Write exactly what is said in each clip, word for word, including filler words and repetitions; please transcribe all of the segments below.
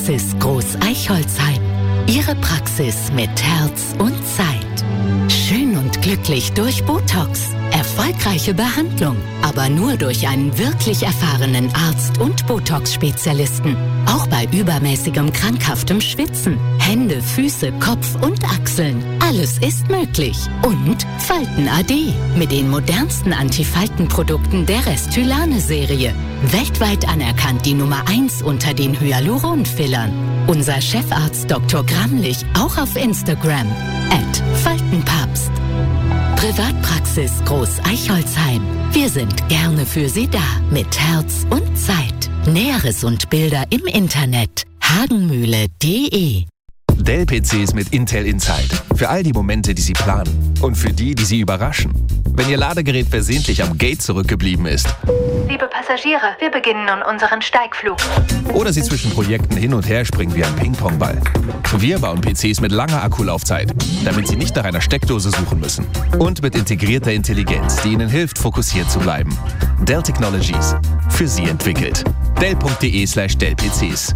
Praxis Groß-Eichholzheim. Ihre Praxis mit Herz und Zeit. Schön und glücklich durch Botox. Erfolgreiche Behandlung, aber nur durch einen wirklich erfahrenen Arzt und Botox-Spezialisten. Auch bei übermäßigem krankhaftem Schwitzen. Hände, Füße, Kopf und Achseln. Alles ist möglich. Und Falten A D mit den modernsten Antifaltenprodukten der Restylane-Serie. Weltweit anerkannt die Nummer eins unter den Hyaluron-Fillern. Unser Chefarzt Doktor Gramlich auch auf Instagram. at Faltenpapst. Privatpraxis Groß-Eichholzheim. Wir sind gerne für Sie da. Mit Herz und Zeit. Näheres und Bilder im Internet. hagenmühle punkt de. Dell-P Cs mit Intel Inside. Für all die Momente, die Sie planen. Und für die, die Sie überraschen. Wenn Ihr Ladegerät versehentlich am Gate zurückgeblieben ist. Liebe Passagiere, wir beginnen nun unseren Steigflug. Oder Sie zwischen Projekten hin und her springen wie ein Ping-Pong-Ball. Wir bauen P Cs mit langer Akkulaufzeit, damit Sie nicht nach einer Steckdose suchen müssen. Und mit integrierter Intelligenz, die Ihnen hilft, fokussiert zu bleiben. Dell Technologies. Für Sie entwickelt. Dell punkt de slash Dell P Cs.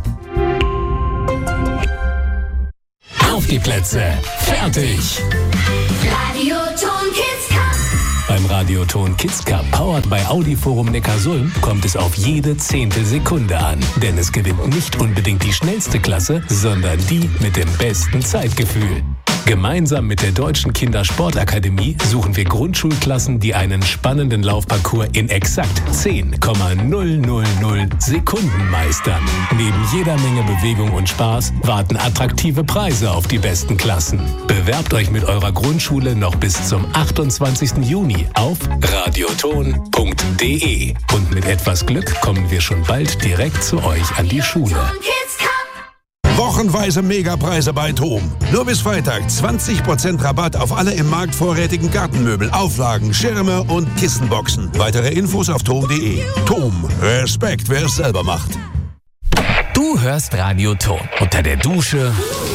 Auf die Plätze. Fertig. Radioton Kids Cup. Beim Radioton Kids Cup, powered by Audi Forum Neckarsulm, kommt es auf jede Zehntelsekunde an. Denn es gewinnt nicht unbedingt die schnellste Klasse, sondern die mit dem besten Zeitgefühl. Gemeinsam mit der Deutschen Kindersportakademie suchen wir Grundschulklassen, die einen spannenden Laufparcours in exakt zehn Komma null null null Sekunden meistern. Neben jeder Menge Bewegung und Spaß warten attraktive Preise auf die besten Klassen. Bewerbt euch mit eurer Grundschule noch bis zum achtundzwanzigsten Juni auf radioton punkt de. Und mit etwas Glück kommen wir schon bald direkt zu euch an die Schule. Wochenweise Megapreise bei TOM. Nur bis Freitag zwanzig Prozent Rabatt auf alle im Markt vorrätigen Gartenmöbel, Auflagen, Schirme und Kissenboxen. Weitere Infos auf tom punkt de. TOM. Respekt, wer es selber macht. Du hörst Radioton unter der Dusche,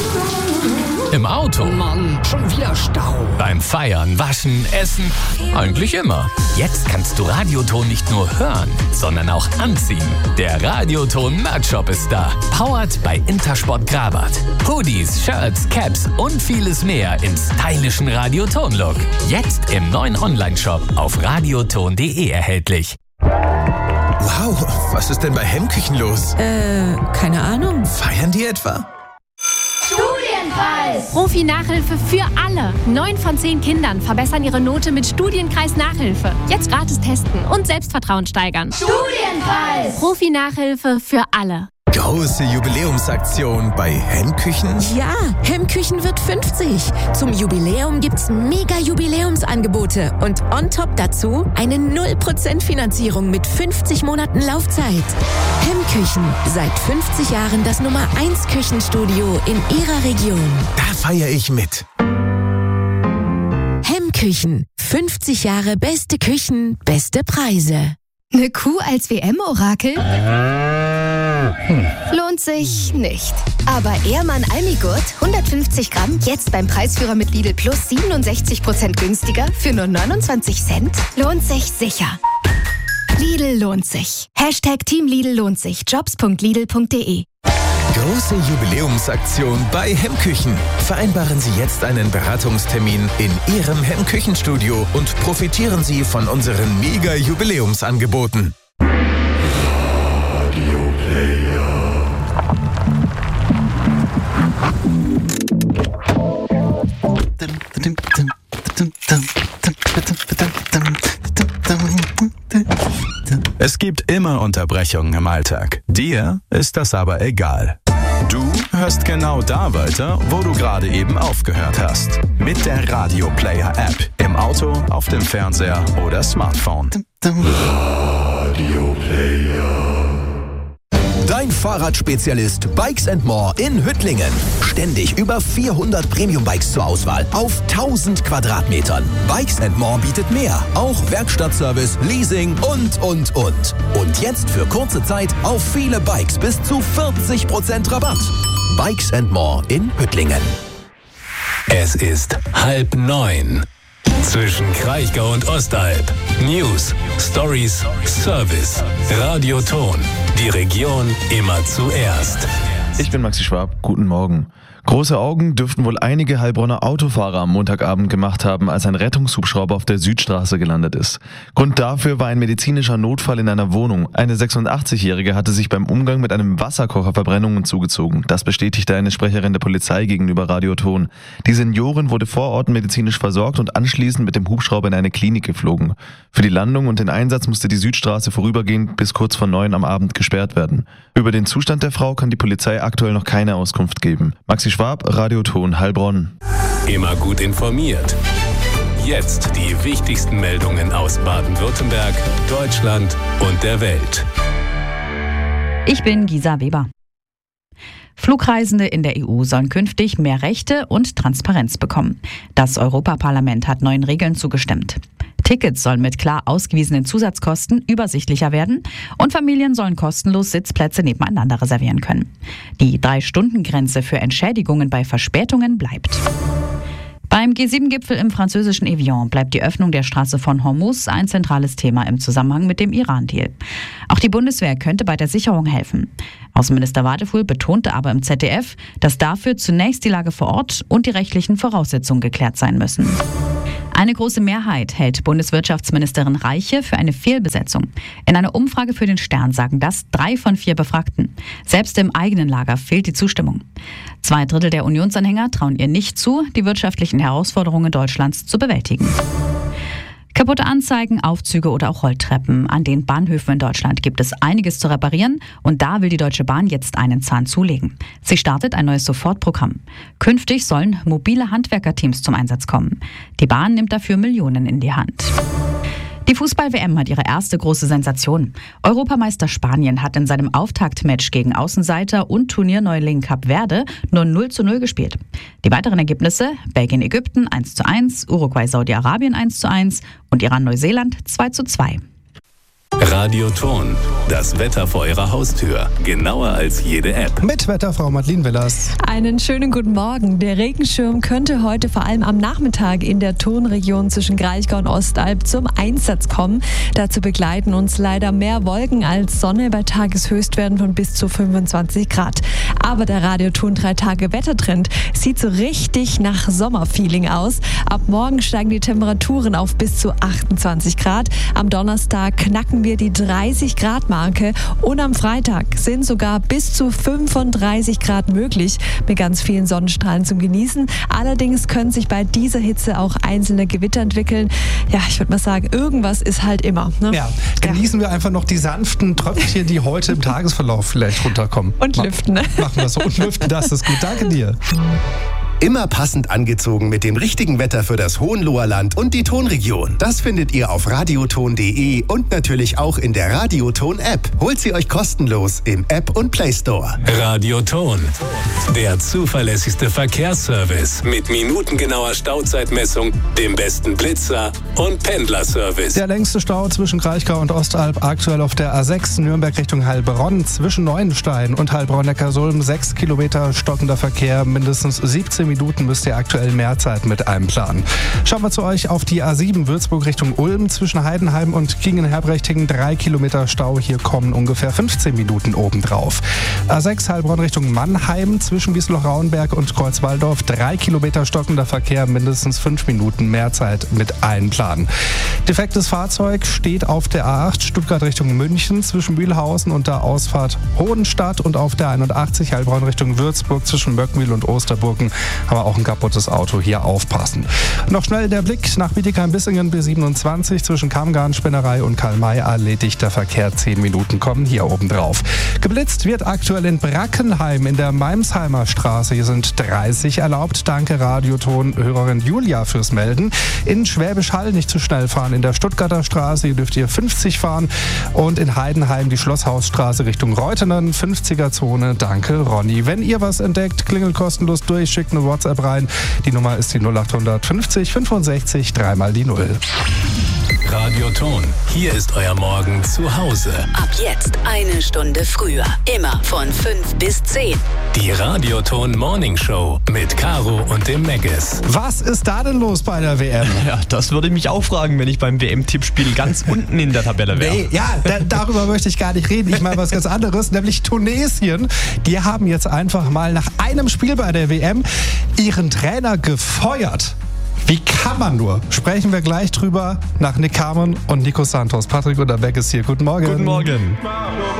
im Auto, Mann, schon wieder Stau. beim Feiern, Waschen, Essen, eigentlich immer. Jetzt kannst du Radioton nicht nur hören, sondern auch anziehen. Der Radioton Merch-Shop ist da. Powered by Intersport Grabat. Hoodies, Shirts, Caps und vieles mehr im stylischen Radioton-Look. Jetzt im neuen Online-Shop auf radioton punkt de erhältlich. Wow, was ist denn bei Hemmküchen los? Äh, keine Ahnung. Feiern die etwa? Studienpreis. Profi-Nachhilfe für alle. Neun von zehn Kindern verbessern ihre Note mit Studienkreis Nachhilfe. Jetzt gratis testen und Selbstvertrauen steigern. Studienpreis. Profi-Nachhilfe für alle. Große Jubiläumsaktion bei Hemmküchen? Ja, Hemmküchen wird fünfzig. Zum Jubiläum gibt's mega Jubiläumsangebote und on top dazu eine null Prozent Finanzierung mit fünfzig Monaten Laufzeit. Hemmküchen, seit fünfzig Jahren das Nummer eins Küchenstudio in Ihrer Region. Da feiere ich mit. Hemmküchen, fünfzig Jahre beste Küchen, beste Preise. Eine Kuh als W M-Orakel? Hm. Lohnt sich nicht. Aber Ehrmann Almigurt, hundertfünfzig Gramm, jetzt beim Preisführer mit Lidl Plus siebenundsechzig Prozent günstiger für nur neunundzwanzig Cent? Lohnt sich sicher. Lidl lohnt sich. Hashtag Team Lidl lohnt sich. jobs punkt lidl punkt de. Große Jubiläumsaktion bei Hemmküchen. Vereinbaren Sie jetzt einen Beratungstermin in Ihrem Hemmküchenstudio und profitieren Sie von unseren Mega-Jubiläumsangeboten. Es gibt immer Unterbrechungen im Alltag. Dir ist das aber egal. Du hörst genau da weiter, wo du gerade eben aufgehört hast. Mit der Radio Player App. Im Auto, auf dem Fernseher oder Smartphone. Radio Player. Dein Fahrradspezialist Bikes and More in Hüttlingen. Ständig über vierhundert Premium-Bikes zur Auswahl auf tausend Quadratmetern. Bikes and More bietet mehr. Auch Werkstattservice, Leasing und, und, und. Und jetzt für kurze Zeit auf viele Bikes bis zu vierzig Prozent Rabatt. Bikes and More in Hüttlingen. Es ist halb neun. Zwischen Kraichgau und Ostalb. News, Stories, Service. Radioton. Die Region immer zuerst. Ich bin Maxi Schwab, guten Morgen. Große Augen dürften wohl einige Heilbronner Autofahrer am Montagabend gemacht haben, als ein Rettungshubschrauber auf der Südstraße gelandet ist. Grund dafür war ein medizinischer Notfall in einer Wohnung. Eine sechsundachtzigjährige hatte sich beim Umgang mit einem Wasserkocher Verbrennungen zugezogen. Das bestätigte eine Sprecherin der Polizei gegenüber Radio Ton. Die Seniorin wurde vor Ort medizinisch versorgt und anschließend mit dem Hubschrauber in eine Klinik geflogen. Für die Landung und den Einsatz musste die Südstraße vorübergehend bis kurz vor neun am Abend gesperrt werden. Über den Zustand der Frau kann die Polizei aktuell noch keine Auskunft geben. Maxi Schwab, Radio Ton, Heilbronn. Immer gut informiert. Jetzt die wichtigsten Meldungen aus Baden-Württemberg, Deutschland und der Welt. Ich bin Gisa Weber. Flugreisende in der E U sollen künftig mehr Rechte und Transparenz bekommen. Das Europaparlament hat neuen Regeln zugestimmt. Tickets sollen mit klar ausgewiesenen Zusatzkosten übersichtlicher werden und Familien sollen kostenlos Sitzplätze nebeneinander reservieren können. Die Drei-Stunden-Grenze für Entschädigungen bei Verspätungen bleibt. Beim G sieben Gipfel im französischen Evian bleibt die Öffnung der Straße von Hormuz ein zentrales Thema im Zusammenhang mit dem Iran-Deal. Auch die Bundeswehr könnte bei der Sicherung helfen. Außenminister Wadefuhl betonte aber im Z D F, dass dafür zunächst die Lage vor Ort und die rechtlichen Voraussetzungen geklärt sein müssen. Eine große Mehrheit hält Bundeswirtschaftsministerin Reiche für eine Fehlbesetzung. In einer Umfrage für den Stern sagen das drei von vier Befragten. Selbst im eigenen Lager fehlt die Zustimmung. Zwei Drittel der Unionsanhänger trauen ihr nicht zu, die wirtschaftlichen Herausforderungen Deutschlands zu bewältigen. Kaputte Anzeigen, Aufzüge oder auch Rolltreppen. An den Bahnhöfen in Deutschland gibt es einiges zu reparieren und da will die Deutsche Bahn jetzt einen Zahn zulegen. Sie startet ein neues Sofortprogramm. Künftig sollen mobile Handwerkerteams zum Einsatz kommen. Die Bahn nimmt dafür Millionen in die Hand. Die Fußball-W M hat ihre erste große Sensation. Europameister Spanien hat in seinem Auftaktmatch gegen Außenseiter und Turnierneuling Kap Verde nur null zu null gespielt. Die weiteren Ergebnisse: Belgien-Ägypten eins zu eins, Uruguay-Saudi-Arabien eins zu eins und Iran-Neuseeland zwei zu zwei. Radio Ton, das Wetter vor Ihrer Haustür. Genauer als jede App. Mit Wetterfrau Madeleine Willers. Einen schönen guten Morgen. Der Regenschirm könnte heute vor allem am Nachmittag in der Tonregion zwischen Kraichgau und Ostalb zum Einsatz kommen. Dazu begleiten uns leider mehr Wolken als Sonne bei Tageshöchstwerten von bis zu fünfundzwanzig Grad. Aber der Radio Ton drei Tage Wettertrend sieht so richtig nach Sommerfeeling aus. Ab morgen steigen die Temperaturen auf bis zu achtundzwanzig Grad. Am Donnerstag knacken wir die dreißig Grad Marke und am Freitag sind sogar bis zu fünfunddreißig Grad möglich mit ganz vielen Sonnenstrahlen zum Genießen. Allerdings können sich bei dieser Hitze auch einzelne Gewitter entwickeln. Ja, ich würde mal sagen, irgendwas ist halt immer. Ne? Ja, genießen ja. wir einfach noch die sanften Tröpfchen, die heute im Tagesverlauf vielleicht runterkommen. Und lüften. Ne? Machen wir so. Und lüften, das ist gut. Danke dir. Immer passend angezogen mit dem richtigen Wetter für das Hohenloherland und die Tonregion. Das findet ihr auf radioton punkt de und natürlich auch in der Radioton-App. Holt sie euch kostenlos im App und Play Store. Radio Ton, der zuverlässigste Verkehrsservice mit minutengenauer Stauzeitmessung, dem besten Blitzer und Pendlerservice. Der längste Stau zwischen Kraichgau und Ostalb aktuell auf der A sechs Nürnberg Richtung Heilbronn zwischen Neuenstein und Heilbronn-Neckarsulm. Sechs Kilometer stockender Verkehr, mindestens siebzehn Minuten müsst ihr aktuell mehr Zeit mit einplanen. Schauen wir zu euch auf die A sieben Würzburg Richtung Ulm zwischen Heidenheim und Kingen-Herbrechting. Drei Kilometer Stau, hier kommen ungefähr fünfzehn Minuten obendrauf. A sechs Heilbronn Richtung Mannheim zwischen Wiesloch-Rauenberg und Kreuzwaldorf. Drei Kilometer stockender Verkehr, mindestens fünf Minuten mehr Zeit mit einplanen. Defektes Fahrzeug steht auf der A acht Stuttgart Richtung München zwischen Mühlhausen und der Ausfahrt Hohenstadt und auf der einundachtzig Heilbronn Richtung Würzburg zwischen Möckenwil und Osterburgen. Aber auch ein kaputtes Auto, hier aufpassen. Noch schnell der Blick nach Bietigheim-Bissingen B siebenundzwanzig zwischen Kammgarn-Spinnerei und Karl-May-Allee. Dichter Verkehr, zehn Minuten kommen hier oben drauf. Geblitzt wird aktuell in Brackenheim in der Meimsheimer Straße. Hier sind dreißig erlaubt. Danke Radioton-Hörerin Julia fürs Melden. In Schwäbisch Hall nicht zu schnell fahren. In der Stuttgarter Straße, hier dürft ihr fünfzig fahren. Und in Heidenheim die Schlosshausstraße Richtung Reutenen, fünfziger Zone. Danke Ronny. Wenn ihr was entdeckt, klingelt kostenlos durch, schickt eine WhatsApp rein. Die Nummer ist die null acht fünfzig fünfundsechzig dreimal die null. Radioton. Hier ist euer Morgen zu Hause. Ab jetzt eine Stunde früher. Immer von fünf bis zehn. Die Radioton Morning Show mit Caro und dem Meggis. Was ist da denn los bei der W M? Ja, das würde mich auch fragen, wenn ich beim W M-Tippspiel ganz unten in der Tabelle wäre. Nee, ja, da, darüber möchte ich gar nicht reden. Ich meine was ganz anderes, nämlich Tunesien. Die haben jetzt einfach mal nach einem Spiel bei der W M ihren Trainer gefeuert. Wie kann man nur? Sprechen wir gleich drüber nach Nick Carmen und Nico Santos. Patrick Unterbeck ist hier. Guten Morgen. Guten Morgen.